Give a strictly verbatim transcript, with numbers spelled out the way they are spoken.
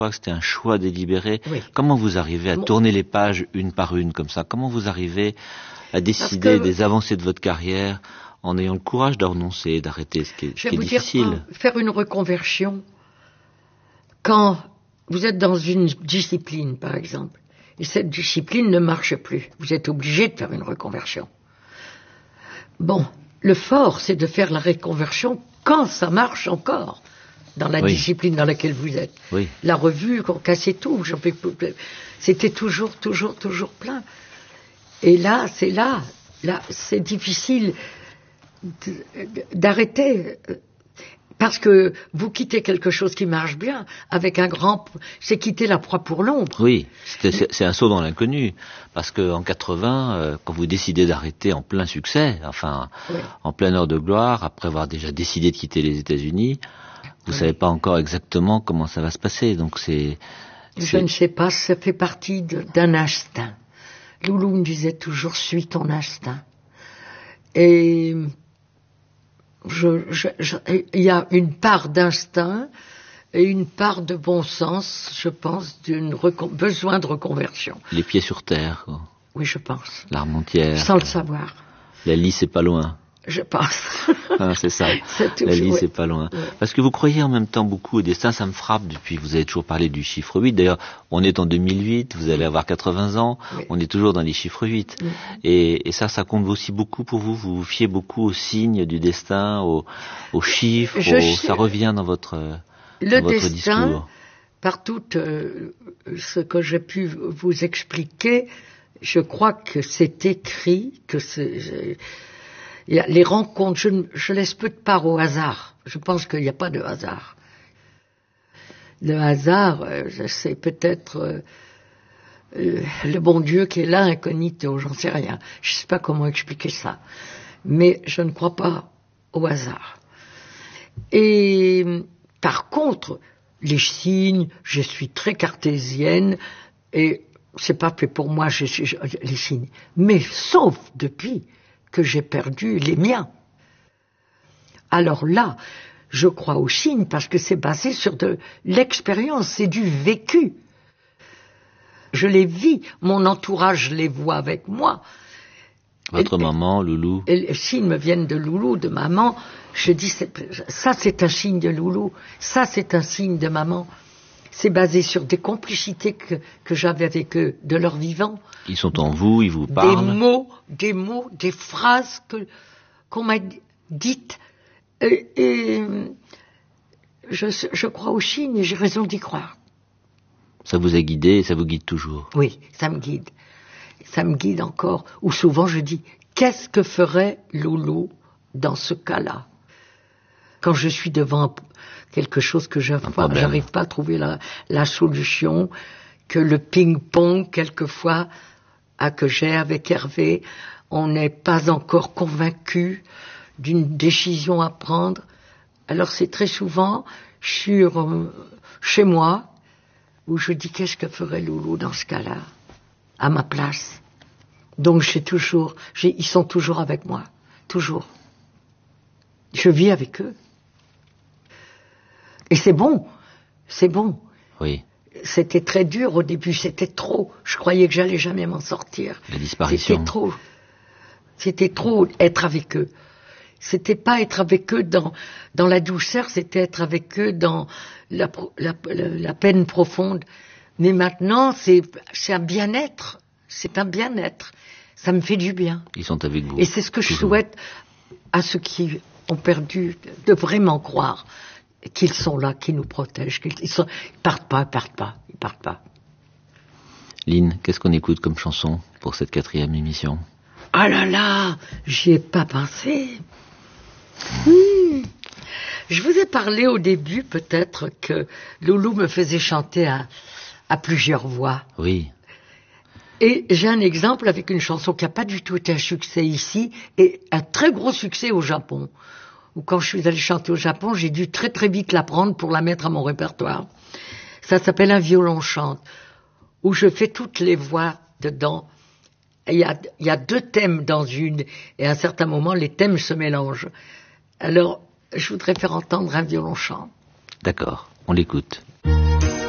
crois que c'était un choix délibéré. Oui. Comment vous arrivez à Bon. tourner les pages une par une comme ça? Comment vous arrivez à décider que... des avancées de votre carrière en ayant le courage de renoncer, d'arrêter, ce qui est, Je ce vais qui est vous difficile? dire, faire une reconversion, quand vous êtes dans une discipline, par exemple, et cette discipline ne marche plus, vous êtes obligé de faire une reconversion. Bon, le fort, c'est de faire la reconversion quand ça marche encore, dans la Oui. discipline dans laquelle vous êtes. Oui. La revue, on cassait tout, j'en fais plus- c'était toujours, toujours, toujours plein. Et là, c'est là, là, c'est difficile d'arrêter, parce que vous quittez quelque chose qui marche bien avec un grand, c'est quitter la proie pour l'ombre. Oui, c'est, c'est, c'est un saut dans l'inconnu, parce que en quatre-vingts, euh, quand vous décidez d'arrêter en plein succès, enfin Oui. en pleine heure de gloire, après avoir déjà décidé de quitter les États-Unis, vous Oui. savez pas encore exactement comment ça va se passer. Donc c'est, Je c'est... ne sais pas, ça fait partie de, d'un instinct. Loulou me disait toujours, suis ton instinct. Et je, je, je, il y a une part d'instinct et une part de bon sens, je pense, d'un recon- besoin de reconversion. les pieds sur terre, quoi. Oui, je pense. L'Armentière, Sans le savoir, la Lys c'est pas loin. je pense. Hein, c'est ça. C'est La toujours- Lys ouais. c'est pas loin. Ouais. Parce que vous croyez en même temps beaucoup au destin, ça me frappe depuis. Vous avez toujours parlé du chiffre huit. D'ailleurs, on est en deux mille huit, vous allez avoir quatre-vingts ans, Oui. on est toujours dans les chiffres huit. Oui. Et, et ça, ça compte aussi beaucoup pour vous. Vous vous fiez beaucoup aux signes du destin, aux, aux chiffres. Je aux- sais- Ça revient dans votre, Le dans votre destin, discours. par tout euh, ce que j'ai pu vous expliquer, je crois que c'est écrit, que c'est, je- il y a les rencontres, je, ne- je laisse peu de part au hasard. Je pense qu'il n'y a pas de hasard. Le hasard, euh, c'est peut-être euh, euh, le bon Dieu qui est là, incognito, j'en sais rien. Je ne sais pas comment expliquer ça. Mais je ne crois pas au hasard. Et par contre, les signes, je suis très cartésienne et c'est pas fait pour moi, je, je- les signes. Mais sauf depuis que j'ai perdu les miens. Alors là, je crois aux signes parce que c'est basé sur de l'expérience, c'est du vécu. Je les vis, mon entourage les voit avec moi. Votre Et- maman, Loulou. Et les signes me viennent de Loulou, de maman. Je dis, c'est- ça c'est un signe de Loulou, ça c'est un signe de maman. C'est basé sur des complicités que, que j'avais avec eux, de leur vivant. Ils sont en vous, ils vous Des parlent. mots, des mots, des phrases que, qu'on m'a dites. Et, et je, je crois aux signes et j'ai raison d'y croire. Ça vous a guidé et ça vous guide toujours. Oui, ça me guide. Ça me guide encore. Ou souvent je dis, qu'est-ce que ferait Loulou dans ce cas-là? Quand je suis devant quelque chose que je problème. j'arrive pas à trouver la, la solution, que le ping-pong, quelquefois, à que j'ai avec Hervé, on n'est pas encore convaincu d'une décision à prendre. Alors c'est très souvent sur, euh, chez moi, où je dis qu'est-ce que ferait Loulou dans ce cas-là, à ma place. Donc j'ai toujours, j'ai, ils sont toujours avec moi, toujours. Je vis avec eux. Et c'est bon, c'est bon. Oui, C'était très dur au début, c'était trop. Je croyais que j'allais jamais m'en sortir. la disparition. C'était trop. C'était trop être avec eux. C'était pas être avec eux dans, dans la douceur, c'était être avec eux dans la, pro- la, la, la peine profonde. Mais maintenant, c'est, c'est un bien-être. C'est un bien-être. Ça me fait du bien. Ils sont avec vous. Et c'est ce que je toujours. souhaite à ceux qui ont perdu, de vraiment croire qu'ils sont là, qu'ils nous protègent. Qu'ils ils sont, ils partent pas, ils partent pas, ils partent pas. Lynn, qu'est-ce qu'on écoute comme chanson pour cette quatrième émission? Ah là là, j'y ai pas pensé. Hmm. Je vous ai parlé au début peut-être que Loulou me faisait chanter à, à plusieurs voix. Oui, Et j'ai un exemple avec une chanson qui n'a pas du tout été un succès ici et un très gros succès au Japon. Où quand je suis allée chanter au Japon, j'ai dû très très vite l'apprendre pour la mettre à mon répertoire. Ça s'appelle Un violon chante, où je fais toutes les voix dedans. Et Il y a, il y a deux thèmes dans une, et à un certain moment, les thèmes se mélangent. Alors, je voudrais faire entendre Un violon chante. d'accord, on l'écoute.